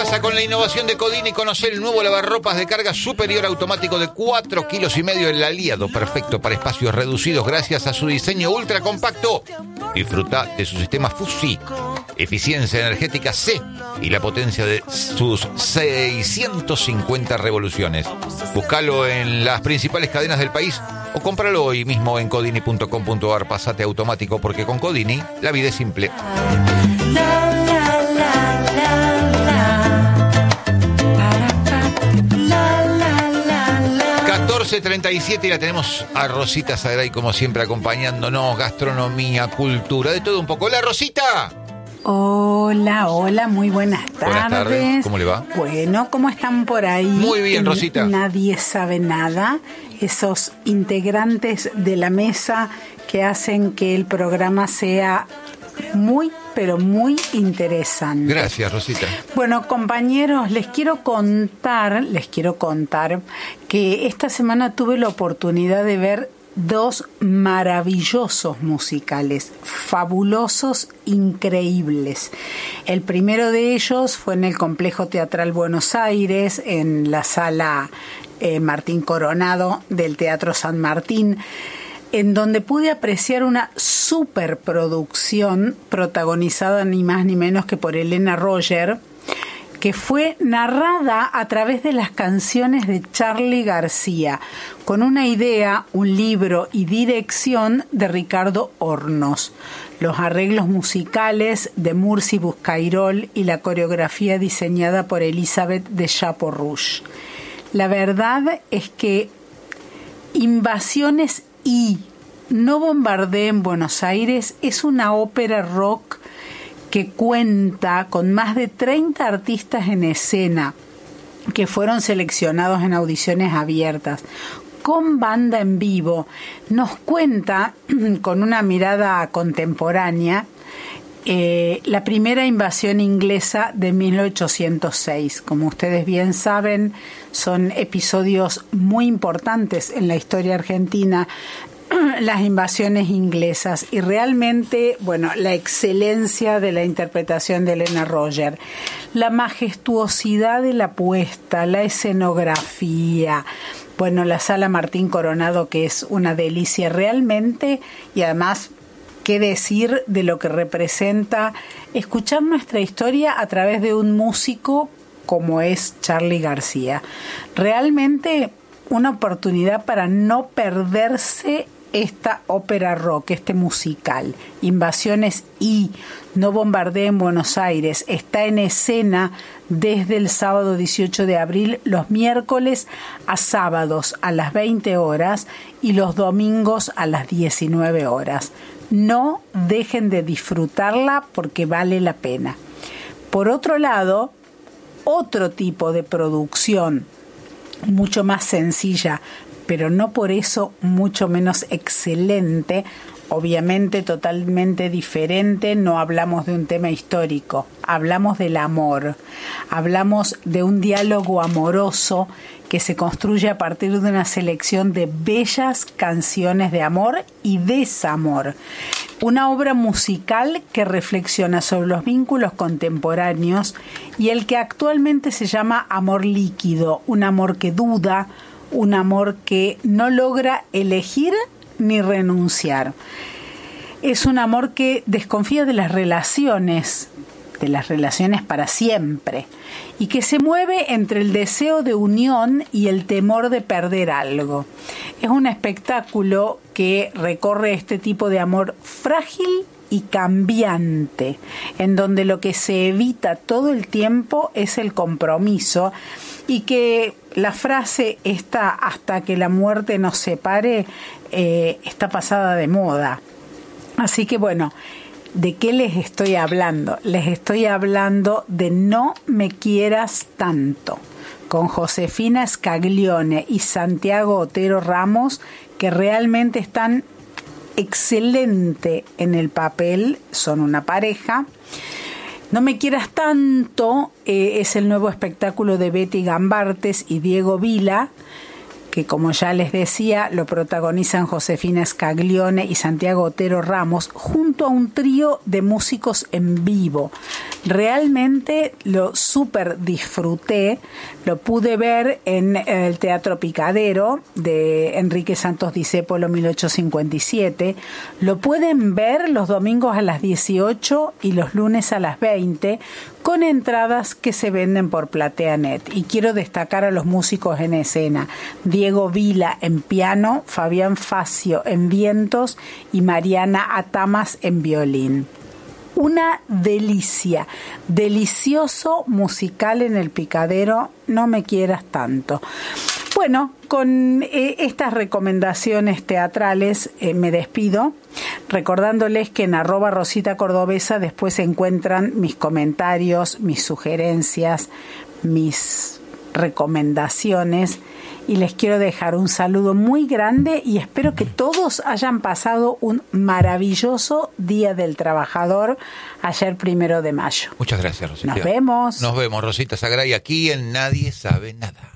Pasa con la innovación de Codini y conocer el nuevo lavarropas de carga superior automático de 4,5 kilos, el aliado perfecto para espacios reducidos gracias a su diseño ultra compacto. Disfruta de su sistema FUSI, eficiencia energética C y la potencia de sus 650 revoluciones. Búscalo en las principales cadenas del país o cómpralo hoy mismo en codini.com.ar. Pasate automático porque con Codini la vida es simple. 14:37 y la tenemos a Rosita Sagraday como siempre acompañándonos. Gastronomía, cultura, de todo un poco. ¡Hola, Rosita! Hola, muy buenas tardes. Buenas tardes, ¿cómo le va? Bueno, ¿cómo están por ahí? Muy bien, Rosita. Nadie sabe nada. Esos integrantes de la mesa que hacen que el programa sea muy, pero muy interesante. Gracias, Rosita. Bueno, compañeros, les quiero contar que esta semana tuve la oportunidad de ver dos maravillosos musicales, fabulosos, increíbles. El primero de ellos fue en el Complejo Teatral Buenos Aires, en la sala Martín Coronado del Teatro San Martín, en donde pude apreciar una superproducción protagonizada ni más ni menos que por Elena Roger, que fue narrada a través de las canciones de Charly García, con una idea, un libro y dirección de Ricardo Hornos, los arreglos musicales de Murci Buscairol y la coreografía diseñada por Elizabeth de Chapeau-Rouge. La verdad es que Invasiones y No bombardeen Buenos Aires es una ópera rock que cuenta con más de 30 artistas en escena que fueron seleccionados en audiciones abiertas, con banda en vivo. Nos cuenta, con una mirada contemporánea, la primera invasión inglesa de 1806. Como ustedes bien saben, son episodios muy importantes en la historia argentina, las invasiones inglesas, y realmente, bueno, la excelencia de la interpretación de Elena Roger, la majestuosidad de la puesta, la escenografía, bueno, la sala Martín Coronado, que es una delicia realmente, y además, qué decir de lo que representa escuchar nuestra historia a través de un músico como es Charly García. Realmente una oportunidad para no perderse esta ópera rock, este musical. Invasiones y No bombardeen Buenos Aires está en escena desde el sábado 18 de abril, los miércoles a sábados a las 20 horas y los domingos a las 19 horas. No dejen de disfrutarla porque vale la pena. Por otro lado, otro tipo de producción mucho más sencilla, pero no por eso mucho menos excelente, obviamente totalmente diferente. No hablamos de un tema histórico, hablamos del amor, hablamos de un diálogo amoroso que se construye a partir de una selección de bellas canciones de amor y desamor. Una obra musical que reflexiona sobre los vínculos contemporáneos y el que actualmente se llama amor líquido, un amor que duda, un amor que no logra elegir ni renunciar. Es un amor que desconfía de las relaciones para siempre, y que se mueve entre el deseo de unión y el temor de perder algo. Es un espectáculo que recorre este tipo de amor frágil y cambiante, en donde lo que se evita todo el tiempo es el compromiso, y que la frase esta, hasta que la muerte nos separe, está pasada de moda. Así que bueno, ¿de qué les estoy hablando? Les estoy hablando de No me quieras tanto, con Josefina Scaglione y Santiago Otero Ramos, que realmente están excelente en el papel, son una pareja. No me quieras tanto es el nuevo espectáculo de Betty Gambartes y Diego Vila, que como ya les decía, lo protagonizan Josefina Scaglione y Santiago Otero Ramos, junto a un trío de músicos en vivo. Realmente lo súper disfruté, lo pude ver en el Teatro Picadero de Enrique Santos Discépolo 1857. Lo pueden ver los domingos a las 18 y los lunes a las 20, con entradas que se venden por PlateaNet. Y quiero destacar a los músicos en escena: Diego Vila en piano, Fabián Facio en vientos y Mariana Atamas en violín. Una delicia, delicioso musical en el Picadero, no me quieras tanto. Bueno, con estas recomendaciones teatrales me despido, recordándoles que en @RositaCordobesa después se encuentran mis comentarios, mis sugerencias, mis recomendaciones, y les quiero dejar un saludo muy grande y espero que todos hayan pasado un maravilloso Día del Trabajador ayer 1 de mayo. Muchas gracias, Rosita. Nos vemos. Nos vemos, Rosita Sagrario, aquí en Nadie Sabe Nada.